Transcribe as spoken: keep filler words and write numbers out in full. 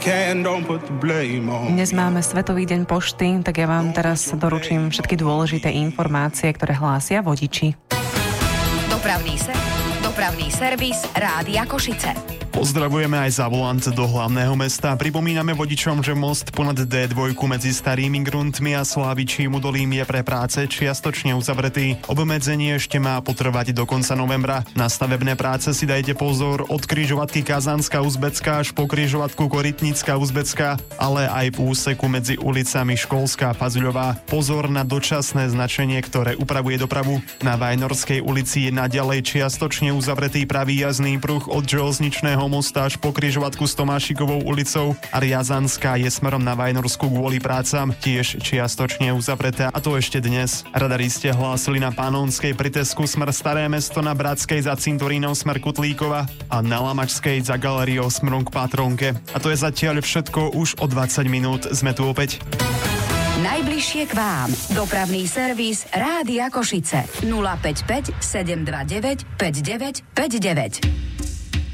Dnes máme Svetový deň pošty, tak ja vám teraz doručím všetky dôležité informácie, ktoré hlásia vodiči. Dopravný ser, dopravný servis Rádia Košice. Pozdravujeme aj za volant do hlavného mesta. Pripomíname vodičom, že most ponad dé dva medzi Starými Gruntmi a Slávičím Udolím je pre práce čiastočne uzavretý. Obmedzenie ešte má potrvať do konca novembra. Na stavebné práce si dajte pozor od križovatky Kazanská Uzbecká až po križovatku Korytnická Uzbecká, ale aj v úseku medzi ulicami Školská a Fazuľová. Pozor na dočasné značenie, ktoré upravuje dopravu. Na Vajnorskej ulici je naďalej čiastočne uzavretý pravý jazdný pruh od železničného mosta až po križovatku s Tomášikovou ulicou a Riazanská je smerom na Vajnorsku kvôli prácam tiež čiastočne uzavretá, a to ešte dnes. Radari ste hlásili na Panonskej pri Tesku smer Staré Mesto, na Bratskej za cintorínom smer Kutlíkova a na Lamačskej za galériou smerom k Patronke. A to je zatiaľ všetko, už o dvadsať minút sme tu opäť. Najbližšie k vám. Dopravný servis Rádia Košice. nula päť päť sedem dva deväť päť deväť päť deväť.